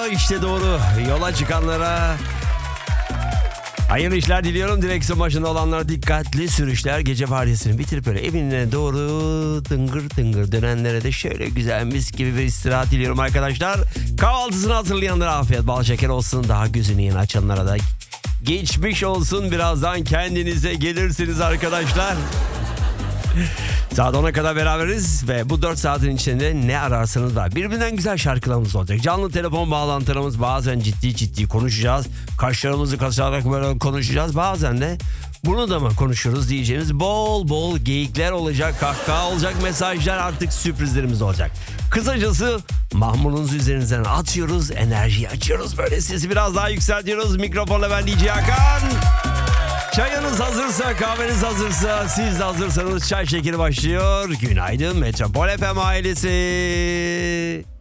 işte doğru. Yola çıkanlara hayırlı işler diliyorum. Direksiyon başında olanlara dikkatli sürüşler. Gece vardiyasını bitirip böyle evine doğru tıngır tıngır dönenlere de şöyle güzel mis gibi bir istirahat diliyorum arkadaşlar. Kahvaltısını hazırlayanlara afiyet bal şeker olsun. Daha gözünü yeni açanlara da geçmiş olsun. Birazdan kendinize gelirsiniz arkadaşlar. Saat 10'a kadar beraberiz ve bu 4 saatin içinde ne ararsanız var. Birbirinden güzel şarkılarımız olacak. Canlı telefon bağlantılarımız, bazen ciddi konuşacağız. Kaşlarımızı kasarak böyle konuşacağız. Bazen de bunu da mı konuşuruz diyeceğimiz bol geyikler olacak, kahkaha olacak, mesajlar, artık sürprizlerimiz olacak. Kısacası mahmurunuzu üzerinizden atıyoruz, enerjiyi açıyoruz, böyle sesi biraz daha yükseltiyoruz. Mikrofonla ben DJ Hakan. Çayınız hazırsa, kahveniz hazırsa, siz de hazırsanız çay şekeri başlıyor. Günaydın Metropol FM ailesi.